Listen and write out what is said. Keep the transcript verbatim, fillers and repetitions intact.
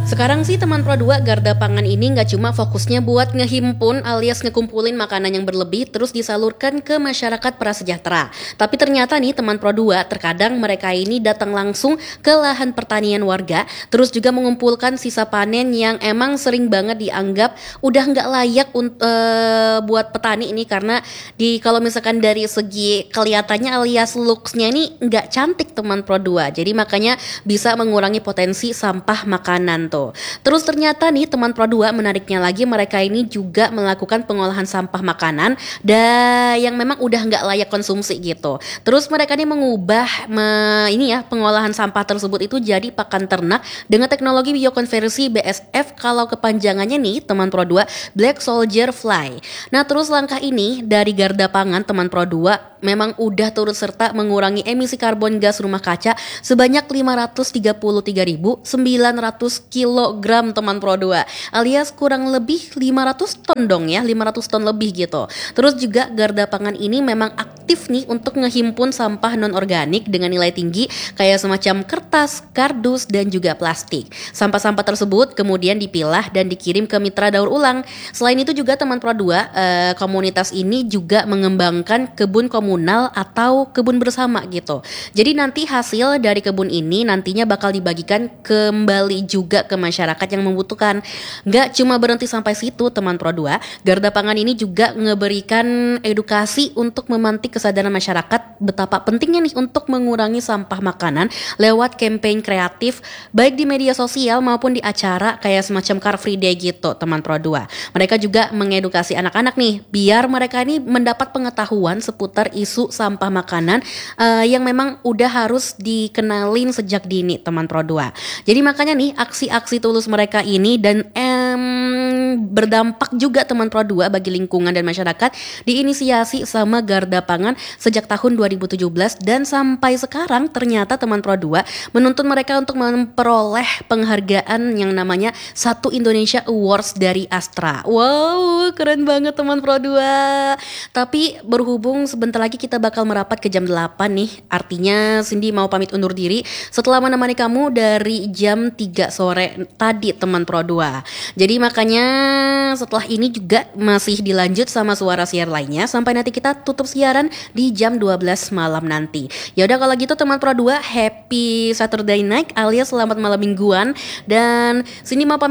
Sekarang sih teman Pro dua Garda Pangan ini nggak cuma fokusnya buat ngehimpun alias ngekumpulin makanan yang berlebih terus disalurkan ke masyarakat prasejahtera. Tapi ternyata nih teman Pro dua terkadang mereka ini datang langsung ke lahan pertanian warga terus juga mengumpulkan sisa panen yang emang sering banget dianggap udah nggak layak untuk uh, buat petani ini karena di kalau misalkan dari segi kelihatannya alias looks-nya ini nggak cantik teman Pro dua. Jadi makanya bisa mengurangi potensi sampah makanan tuh. Terus ternyata nih teman Pro dua menariknya lagi mereka ini juga melakukan pengolahan sampah makanan dan yang memang udah nggak layak konsumsi gitu. Terus mereka ini mengubah me, ini ya pengolahan sampah tersebut itu jadi pakan ternak dengan teknologi biokonversi B S F kalau kepanjangannya nih teman Pro dua Black Soldier Fly. Nah terus langkah ini dari Garda Pangan teman Pro dua memang udah turut serta mengurangi emisi karbon gas rumah kaca sebanyak lima ratus tiga puluh tiga ribu sembilan ratus kilogram teman Pro dua alias kurang lebih lima ratus ton dong ya, lima ratus ton lebih gitu. Terus juga Garda Pangan ini memang aktif nih untuk ngehimpun sampah non-organik dengan nilai tinggi kayak semacam kertas, kardus, dan juga plastik. Sampah-sampah tersebut kemudian dipilah dan dikirim ke mitra daur ulang. Selain itu juga teman Pro dua eh, komunitas ini juga mengembangkan kebun komunal atau kebun bersama gitu. Jadi nanti hasil dari kebun ini nantinya bakal dibagikan kembali juga ke masyarakat yang membutuhkan. Nggak cuma berhenti sampai situ teman Pro dua, Garda Pangan ini juga ngeberikan edukasi untuk memantik kesadaran masyarakat betapa pentingnya nih untuk mengurangi sampah makanan lewat campaign kreatif baik di media sosial maupun di acara kayak semacam Car Free Day gitu teman Pro dua. Mereka juga mengedukasi anak-anak nih biar mereka ini mendapat pengetahuan seputar isu sampah makanan uh, yang memang udah harus dikenalin sejak dini teman Pro dua. Jadi makanya nih aksi-aksi tulus mereka ini dan em, berdampak juga teman Pro dua bagi lingkungan dan masyarakat diinisiasi sama Garda Pangan sejak tahun dua ribu tujuh belas dan sampai sekarang ternyata teman Pro dua menuntun mereka untuk memperoleh penghargaan yang namanya Satu Indonesia Awards dari Astra. Wow, keren banget teman Pro dua. Tapi berhubung sebentar lagi kita bakal merapat ke jam delapan nih, artinya Cindy mau pamit undur diri setelah menemani kamu dari jam tiga sore tadi teman Pro dua. Jadi makanya setelah ini juga masih dilanjut sama suara siar lainnya sampai nanti kita tutup siaran di jam dua belas malam nanti. Ya udah kalau gitu teman Pro dua, happy Saturday night alias selamat malam mingguan dan Cindy mau pamit